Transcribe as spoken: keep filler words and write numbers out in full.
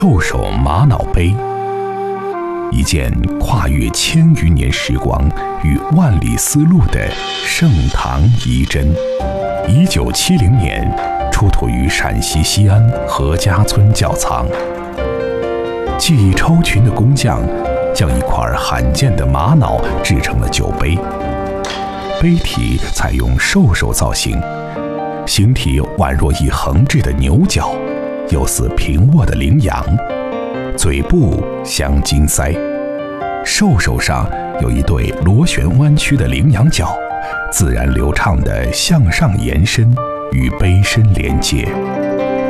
兽首玛瑙杯，一件跨越千余年时光与万里丝路的盛唐遗珍。一九七零年出土于陕西西安何家村窖藏。技艺超群的工匠将一块罕见的玛瑙制成了酒杯，杯体采用兽首造型，形体宛若一横置的牛角，又似平卧的羚羊，嘴部镶金腮，兽首上有一对螺旋弯曲的羚羊角，自然流畅地向上延伸，与杯身连接。